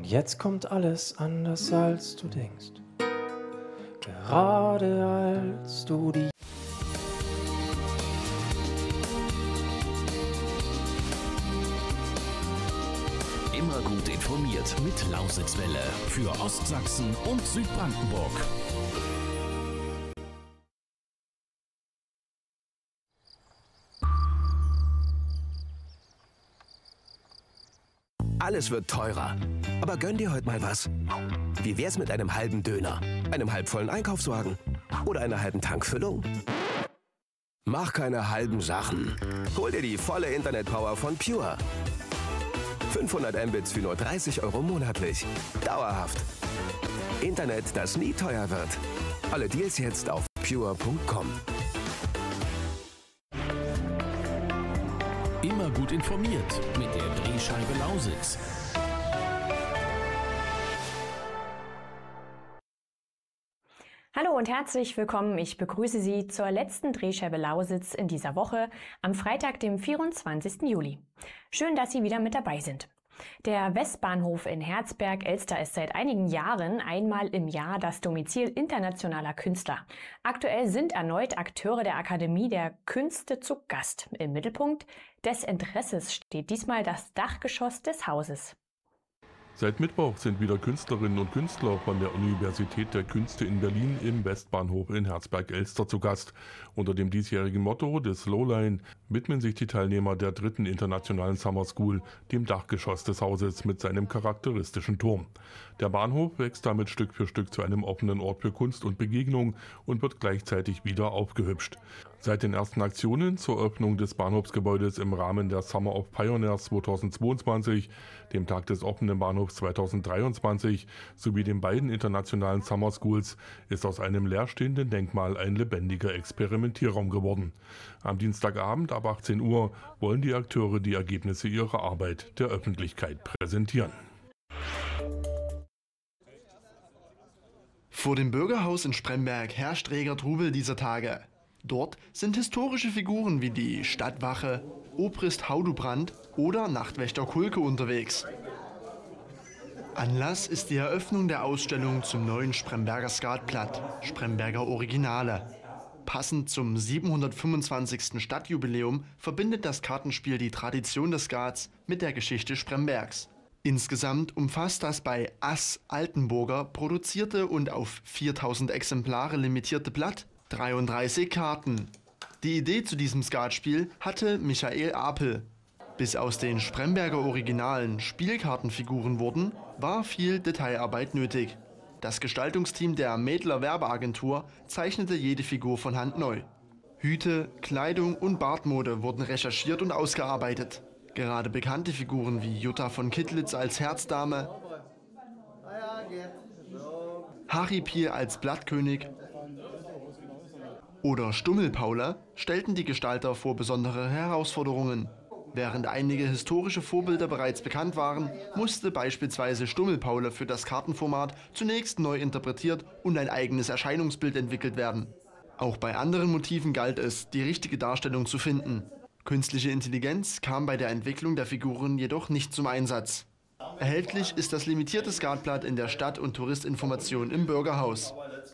Jetzt kommt alles anders, als du denkst. Gerade als du die Immer gut informiert mit Lausitzwelle für Ostsachsen und Südbrandenburg. Alles wird teurer. Aber gönn dir heute mal was. Wie wär's mit einem halben Döner, einem halbvollen Einkaufswagen oder einer halben Tankfüllung? Mach keine halben Sachen. Hol dir die volle Internetpower von Pure. 500 Mbits für nur 30 € monatlich. Dauerhaft. Internet, das nie teuer wird. Alle Deals jetzt auf pure.com. Immer gut informiert mit der Drehscheibe Lausitz. Hallo und herzlich willkommen. Ich begrüße Sie zur letzten Drehscheibe Lausitz in dieser Woche am Freitag, dem 24. Juli. Schön, dass Sie wieder mit dabei sind. Der Westbahnhof in Herzberg-Elster ist seit einigen Jahren einmal im Jahr das Domizil internationaler Künstler. Aktuell sind erneut Akteure der Akademie der Künste zu Gast. Im Mittelpunkt des Interesses steht diesmal das Dachgeschoss des Hauses. Seit Mittwoch sind wieder Künstlerinnen und Künstler von der Universität der Künste in Berlin im Westbahnhof in Herzberg-Elster zu Gast. Unter dem diesjährigen Motto des Slowline widmen sich die Teilnehmer der 3. Internationalen Summer School dem Dachgeschoss des Hauses mit seinem charakteristischen Turm. Der Bahnhof wächst damit Stück für Stück zu einem offenen Ort für Kunst und Begegnung und wird gleichzeitig wieder aufgehübscht. Seit den ersten Aktionen zur Öffnung des Bahnhofsgebäudes im Rahmen der Summer of Pioneers 2022, dem Tag des offenen Bahnhofs 2023 sowie den beiden internationalen Summer Schools ist aus einem leerstehenden Denkmal ein lebendiger Experimentierraum geworden. Am Dienstagabend ab 18 Uhr wollen die Akteure die Ergebnisse ihrer Arbeit der Öffentlichkeit präsentieren. Vor dem Bürgerhaus in Spremberg herrscht reger Trubel dieser Tage. Dort sind historische Figuren wie die Stadtwache, Obrist Haudubrand oder Nachtwächter Kulke unterwegs. Anlass ist die Eröffnung der Ausstellung zum neuen Spremberger Skatblatt, Spremberger Originale. Passend zum 725. Stadtjubiläum verbindet das Kartenspiel die Tradition des Skats mit der Geschichte Sprembergs. Insgesamt umfasst das bei Ass Altenburger produzierte und auf 4000 Exemplare limitierte Blatt 33 Karten. Die Idee zu diesem Skatspiel hatte Michael Apel. Bis aus den Spremberger Originalen Spielkartenfiguren wurden, war viel Detailarbeit nötig. Das Gestaltungsteam der Mädler Werbeagentur zeichnete jede Figur von Hand neu. Hüte, Kleidung und Bartmode wurden recherchiert und ausgearbeitet. Gerade bekannte Figuren wie Jutta von Kittlitz als Herzdame, Harry Pier als Blattkönig oder Stummelpaula stellten die Gestalter vor besondere Herausforderungen. Während einige historische Vorbilder bereits bekannt waren, musste beispielsweise Stummelpaula für das Kartenformat zunächst neu interpretiert und ein eigenes Erscheinungsbild entwickelt werden. Auch bei anderen Motiven galt es, die richtige Darstellung zu finden. Künstliche Intelligenz kam bei der Entwicklung der Figuren jedoch nicht zum Einsatz. Erhältlich ist das limitierte Skatblatt in der Stadt- und Touristinformation im Bürgerhaus.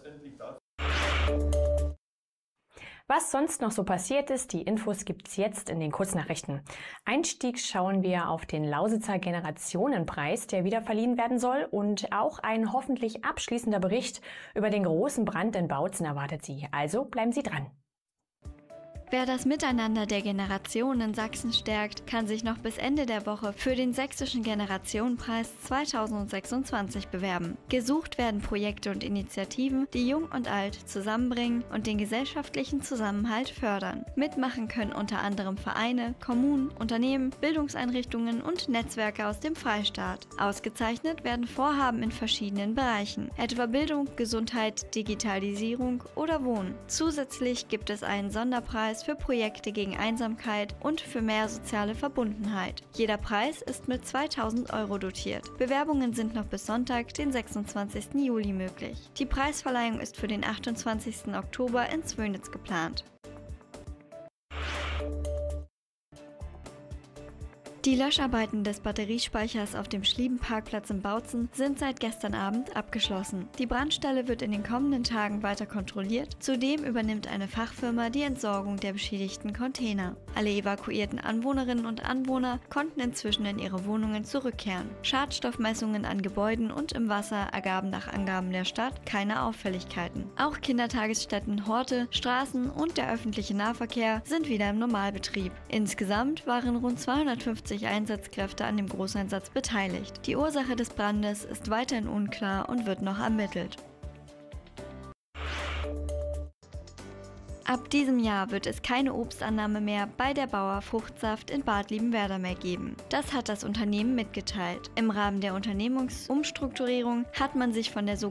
Was sonst noch so passiert ist, die Infos gibt's jetzt in den Kurznachrichten. Einstieg schauen wir auf den Lausitzer Generationenpreis, der wieder verliehen werden soll, und auch ein hoffentlich abschließender Bericht über den großen Brand in Bautzen erwartet Sie. Also bleiben Sie dran. Wer das Miteinander der Generationen in Sachsen stärkt, kann sich noch bis Ende der Woche für den Sächsischen Generationenpreis 2026 bewerben. Gesucht werden Projekte und Initiativen, die Jung und Alt zusammenbringen und den gesellschaftlichen Zusammenhalt fördern. Mitmachen können unter anderem Vereine, Kommunen, Unternehmen, Bildungseinrichtungen und Netzwerke aus dem Freistaat. Ausgezeichnet werden Vorhaben in verschiedenen Bereichen, etwa Bildung, Gesundheit, Digitalisierung oder Wohnen. Zusätzlich gibt es einen Sonderpreis für Projekte gegen Einsamkeit und für mehr soziale Verbundenheit. Jeder Preis ist mit 2.000 € dotiert. Bewerbungen sind noch bis Sonntag, den 26. Juli möglich. Die Preisverleihung ist für den 28. Oktober in Zwönitz geplant. Die Löscharbeiten des Batteriespeichers auf dem Schliebenparkplatz in Bautzen sind seit gestern Abend abgeschlossen. Die Brandstelle wird in den kommenden Tagen weiter kontrolliert. Zudem übernimmt eine Fachfirma die Entsorgung der beschädigten Container. Alle evakuierten Anwohnerinnen und Anwohner konnten inzwischen in ihre Wohnungen zurückkehren. Schadstoffmessungen an Gebäuden und im Wasser ergaben nach Angaben der Stadt keine Auffälligkeiten. Auch Kindertagesstätten, Horte, Straßen und der öffentliche Nahverkehr sind wieder im Normalbetrieb. Insgesamt waren rund 250 Einsatzkräfte an dem Großeinsatz beteiligt. Die Ursache des Brandes ist weiterhin unklar und wird noch ermittelt. Ab diesem Jahr wird es keine Obstannahme mehr bei der Bauer Fruchtsaft in Bad Liebenwerda mehr geben. Das hat das Unternehmen mitgeteilt. Im Rahmen der Unternehmensumstrukturierung hat man sich von der sogenannten